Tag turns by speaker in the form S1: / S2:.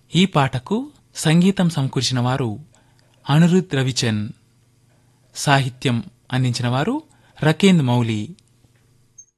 S1: ఈ పాటకు సంగీతం సమకూర్చిన వారు అనిరుద్ రవిచంద్, సాహిత్యం అందించిన వారు రకేంద్ మౌలి.